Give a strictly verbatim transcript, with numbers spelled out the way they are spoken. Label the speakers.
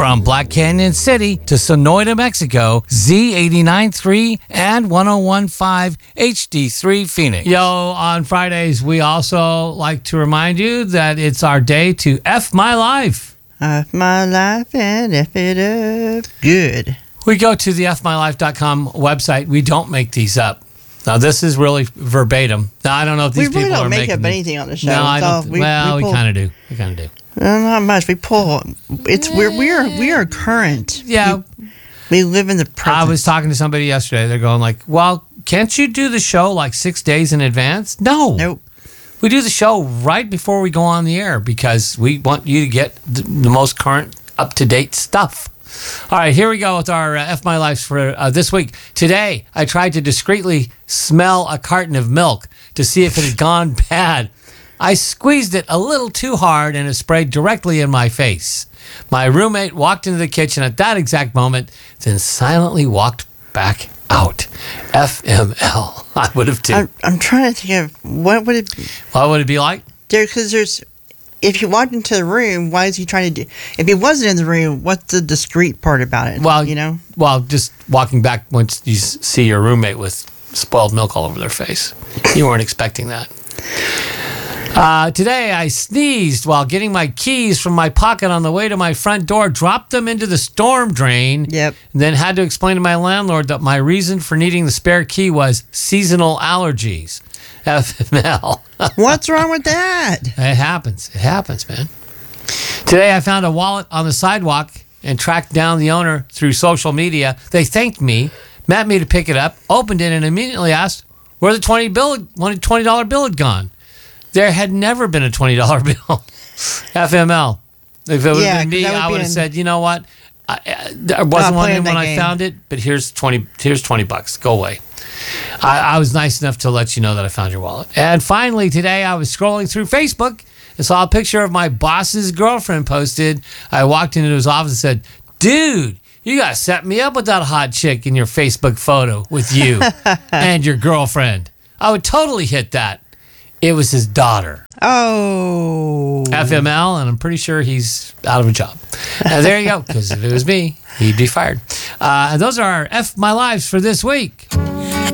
Speaker 1: From Black Canyon City to Sonoyta, Mexico, Z eighty-nine point three and one oh one point five H D three Phoenix. Yo, on Fridays, we also like to remind you that it's our day to F my life.
Speaker 2: F my life and F it up good.
Speaker 1: We go to the f my life dot com website. We don't make these up. Now, this is really verbatim. Now, I don't know if these
Speaker 2: we really
Speaker 1: people
Speaker 2: don't
Speaker 1: are
Speaker 2: make
Speaker 1: making
Speaker 2: up
Speaker 1: them.
Speaker 2: anything on the show.
Speaker 1: No, I
Speaker 2: So
Speaker 1: don't.
Speaker 2: we-
Speaker 1: well,
Speaker 2: we
Speaker 1: we,
Speaker 2: pull-
Speaker 1: kind of do. We kind of do.
Speaker 2: Uh, not much. We pull. It's we're we are we are current.
Speaker 1: Yeah.
Speaker 2: We, we live in the present.
Speaker 1: I was talking to somebody yesterday. They're going like, well, can't you do the show like six days in advance? No.
Speaker 2: Nope.
Speaker 1: We do the show right before we go on the air because we want you to get the, the most current, up-to-date stuff. All right, here we go with our uh, F My Lives for uh, this week. Today, I tried to discreetly smell a carton of milk to see if it had gone bad. I squeezed it a little too hard and it sprayed directly in my face. My roommate walked into the kitchen at that exact moment, then silently walked back out. F M L. I would have too.
Speaker 2: I'm, I'm trying to think of what would it be
Speaker 1: What would it be like?
Speaker 2: there because there's if you walked into the room, why is he trying to do? If he wasn't in the room, what's the discreet part about it?
Speaker 1: Well,
Speaker 2: you know.
Speaker 1: Well, just walking back once you s- see your roommate with spoiled milk all over their face. You weren't expecting that. Uh, today, I sneezed while getting my keys from my pocket on the way to my front door, dropped them into the storm drain,
Speaker 2: Yep.
Speaker 1: and then had to explain to my landlord that my reason for needing the spare key was seasonal allergies. F M L.
Speaker 2: What's wrong with that?
Speaker 1: It happens. It happens, man. Today, I found a wallet on the sidewalk and tracked down the owner through social media. They thanked me, met me to pick it up, opened it, and immediately asked where the twenty bill, one twenty dollar bill had gone. There had never been a twenty dollar bill. F M L. If it would
Speaker 2: Yeah,
Speaker 1: have been
Speaker 2: 'cause
Speaker 1: me,
Speaker 2: that would
Speaker 1: I
Speaker 2: be
Speaker 1: would have
Speaker 2: in-
Speaker 1: said, you know what? I, I, there wasn't one
Speaker 2: playing
Speaker 1: in when
Speaker 2: that
Speaker 1: I
Speaker 2: game.
Speaker 1: found it, but here's twenty. Here's twenty bucks. Go away. I, I was nice enough to let you know that I found your wallet. And finally, today I was scrolling through Facebook and saw a picture of my boss's girlfriend posted. I walked into his office and said, "Dude, you gotta set me up with that hot chick in your Facebook photo with you and your girlfriend." I would totally hit that. It was his daughter.
Speaker 2: Oh.
Speaker 1: F M L, and I'm pretty sure he's out of a job. And there you go, because if it was me, he'd be fired. Uh, and those are our F My Lives for this week.